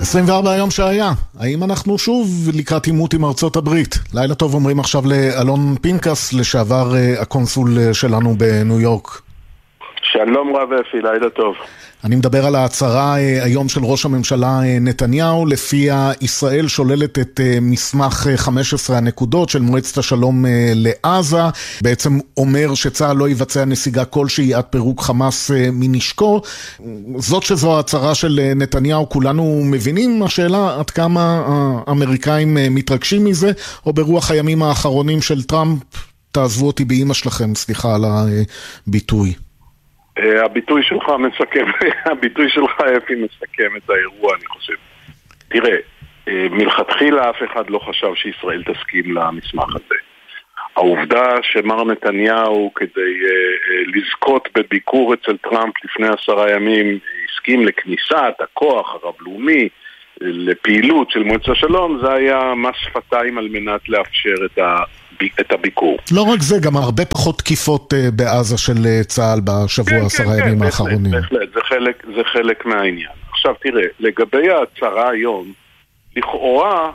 24 היום שהיה, האם אנחנו שוב לקראת עימות עם ארצות הברית? לילה טוב אומרים עכשיו לאלון פינקס, לשעבר הקונסול שלנו בניו יורק. שלום רב אפי, לילה טוב. אני מדבר על ההצהרה היום של ראש הממשלה נתניהו, לפיה ישראל שוללת את מסמך 15 הנקודות של מועצת השלום לעזה, בעצם אומר שצה"ל לא יבצע נסיגה כלשהי עד פירוק חמאס מנשקו. זאת שזו ההצהרה של נתניהו, כולנו מבינים. השאלה עד כמה האמריקאים מתרגשים מזה, או ברוח הימים האחרונים של טראמפ, תעזבו אותי באמא שלכם, סליחה על הביטוי. הביטוי שלך מסכם, הביטוי שלך אפי מסכם את האירוע, אני חושב. תראה, מלכתחילה אף אחד לא חשב שישראל תסכים למסמך הזה. העובדה שמר נתניהו, כדי לזכות בביקור אצל טראמפ לפני 10 ימים, הסכים לכניסת הכוח הרב-לאומי לפעילות של מועצת השלום, זה היה מס שפתיים על מנת לאפשר את הביקור. לא רק זה, גם הרבה פחות תקיפות בעזה של צה"ל בשבוע 10 ימים האחרונים. בהחלט, זה חלק מהעניין. עכשיו תראה, לגבי ההצהרה היום, לכאורה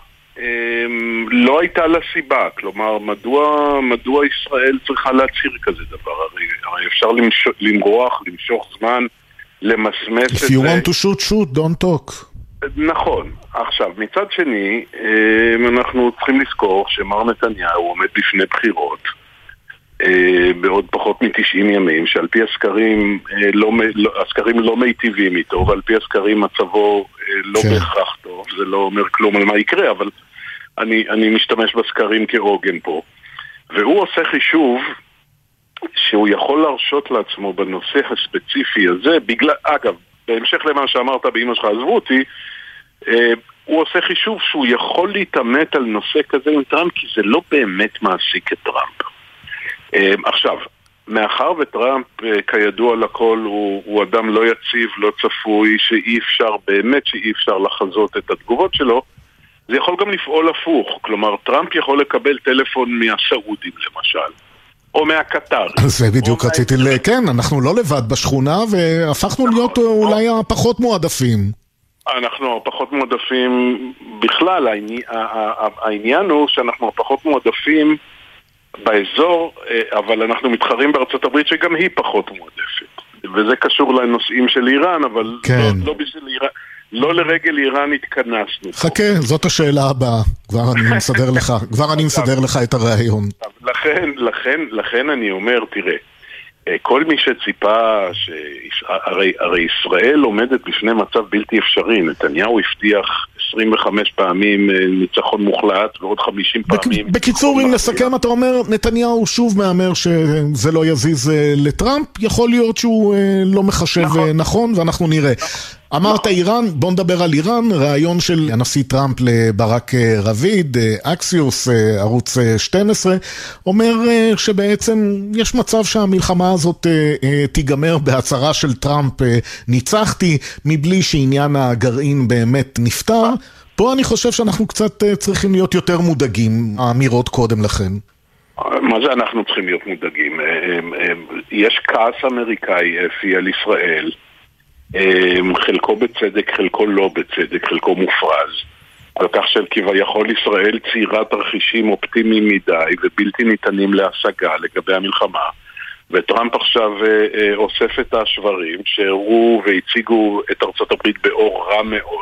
לא הייתה לה סיבה, כלומר, מדוע ישראל צריכה להצהיר כזה דבר? הרי אפשר למרוח, למשוך זמן, למסמס את זה. If you want to shoot, don't talk. נכון. עכשיו, מצד שני, אנחנו צריכים לזכור שמר נתניהו עומד בפני בחירות בעוד פחות מ-90 ימים, שעל פי הסקרים לא מיטיבים איתו, ועל פי הסקרים מצבו לא בהכרח טוב. זה לא אומר כלום על מה יקרה, אבל אני משתמש בסקרים כעוגן פה. והוא עושה חישוב שהוא יכול להרשות לעצמו בנושא הספציפי הזה, אגב, בהמשך למה שאמרת באמא שלך, עזבו אותי, הוא עושה חישוב שהוא יכול להתאמת על נושא כזה עם טראמפ, כי זה לא באמת מעסיק את טראמפ. עכשיו, מאחר וטראמפ כידוע לכל הוא אדם לא יציב, לא צפוי, שאי אפשר לחזות את התגובות שלו, זה יכול גם לפעול הפוך. כלומר, טראמפ יכול לקבל טלפון מהסעודים למשל, או מהקטר. זה בדיוק רציתי כן, אנחנו לא לבד בשכונה, והפכנו להיות אולי הפחות מועדפים. אנחנו הפחות מועדפים בכלל. העניין הוא שאנחנו הפחות מועדפים באזור, אבל אנחנו מתחרים בארצות הברית שגם היא פחות מועדפת. וזה קשור לנושאים של איראן, אבל כן. לא בשביל איראן. לא לרגל איראן התכנסנו. חכה, זאת השאלה הבאה. כבר אני מסדר לך את הרעיון. לכן אני אומר, תראה, כל מי שציפה, הרי ישראל עומדת בפני מצב בלתי אפשרי. נתניהו הבטיח 25 פעמים ניצחון מוחלט ועוד 50 פעמים. בקיצור, אם לסכם, אתה אומר, נתניהו שוב מאמר שזה לא יזיז לטראמפ, יכול להיות שהוא לא מחשב נכון, ואנחנו נראה. אמרת איראן, בוא נדבר על איראן, רעיון של הנשיא טראמפ לברק רביד, אקסיוס, ערוץ 12, אומר שבעצם יש מצב שהמלחמה הזאת תיגמר בהצהרה של טראמפ, ניצחתי, מבלי שעניין הגרעין באמת נפטר. פה אני חושב שאנחנו קצת צריכים להיות יותר מודאגים, האמירות קודם לכן. מה זה אנחנו צריכים להיות מודאגים? יש כעס אמריקאי אפי על ישראל, חלקו בצדק, חלקו לא בצדק, חלקו מופרז, על כך של כביכול ישראל ציירה תרחישים אופטימיים מדי ובלתי ניתנים להשגה לגבי המלחמה, וטראמפ עכשיו אוסף את השברים שהראו והציגו את ארצות הברית באור רע מאוד.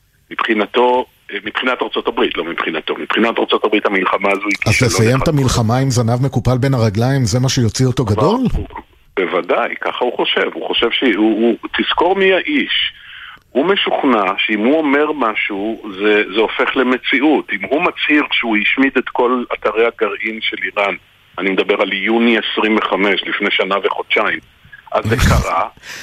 מבחינת ארצות הברית, לא מבחינתו. מבחינת ארצות הברית המלחמה הזו היא אז לסיים את המלחמה עם זנב מקופל בין הרגליים, זה מה שיוציא אותו גדול? בוודאי, ככה הוא חושב. הוא חושב תזכור מי האיש. הוא משוכנע שאם הוא אומר משהו, זה הופך למציאות. אם הוא מצהיר שהוא ישמיד את כל אתרי הגרעין של איראן, אני מדבר על יוני 25, לפני שנה וחודשיים, אז זה קרה.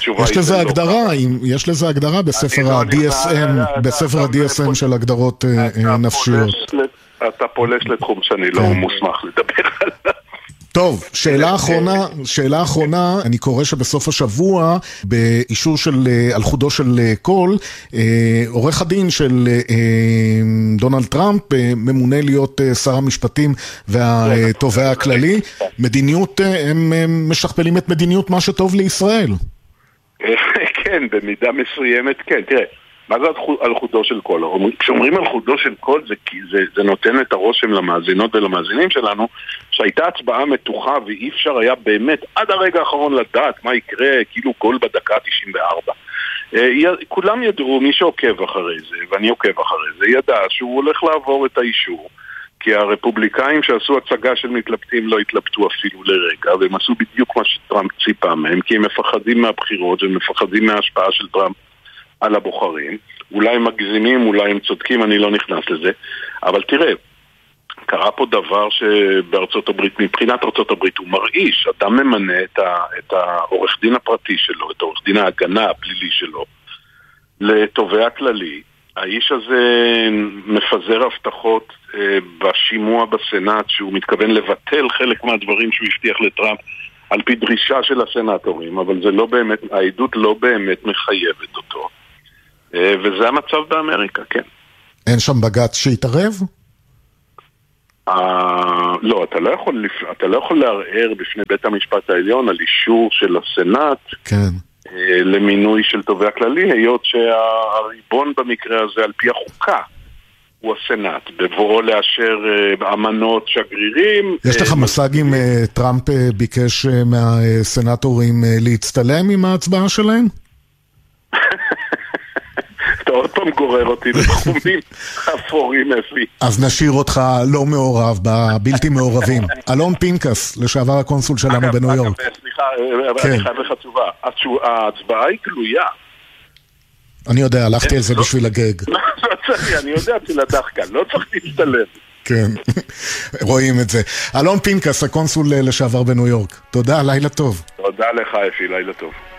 יש לזה הגדרה בספר ה-DSM, של הגדרות נפשיות. אתה פולש לתחום שאני לא מוסמך לדבר עליו. טוב, שאלה אחרונה, אני קורא שבסוף השבוע, באישור על חודו של קול, עורך הדין של דונלד טראמפ, ממונה להיות שר המשפטים והתובע הכללי, מדיניות, הם משכפלים את מדיניות מה שטוב לישראל. כן, במידה מסוימת, כן, תראה, מה זה על חודו של קול? כשאומרים על חודו של קול זה נותן את הרושם למאזינות ולמאזינים שלנו שהייתה הצבעה מתוחה ואי אפשר היה באמת עד הרגע האחרון לדעת מה יקרה, כאילו קול בדקה 94. כולם ידעו, מי שעוקב אחרי זה, ואני עוקב אחרי זה, ידע שהוא הולך לעבור את האישור, כי הרפובליקאים שעשו הצגה של מתלבטים לא התלבטו אפילו לרגע, והם עשו בדיוק מה שטראמפ ציפה מהם, כי הם מפחדים מהבחירות ומפחדים מההשפעה של טראמפ על הבוחרים. אולי הם מגזימים, אולי הם צודקים, אני לא נכנס לזה. אבל תראה, קרה פה דבר שבארצות הברית, מבחינת ארצות הברית, הוא מרעיש. אדם ממנה את העורך דין הפרטי שלו, את העורך דין ההגנה הפלילי שלו, לתובע כללי. האיש הזה מפזר הבטחות בשימוע בסנאט, שהוא מתכוון לבטל חלק מהדברים שהוא הבטיח לטראמפ, על פי דרישה של הסנאטורים, אבל זה לא באמת, העדות לא באמת מחייבת אותו. וזה המצב באמריקה, כן. אין שם בג"ץ שיתערב? לא, אתה לא יכול לערער בפני בית המשפט העליון על אישור של הסנאט, כן. למינוי של תובע כללי, היות שהריבון במקרה הזה על פי החוקה הוא הסנאט, בבואו לאשר אמנות שגרירים. יש לך מושג אם טראמפ ביקש מהסנאטורים להצטלם עם ההצבעה שלהם? אתה עוד פעם גורר אותי בתחומים אפורים אפי. אז נשאיר אותך לא מעורב, בבלתי מעורבים. אלון פינקס, לשעבר הקונסול שלנו בניו יורק. סליחה, אני חייב לך תשובה. ההצבעה היא גלויה. אני יודע, הלכתי על זה בשביל הגג. לא צריך, אני יודע, תלדח כאן, לא צריך להצטלם. כן, רואים את זה. אלון פינקס, הקונסול לשעבר בניו יורק. תודה, לילה טוב. תודה לך אפי, לילה טוב.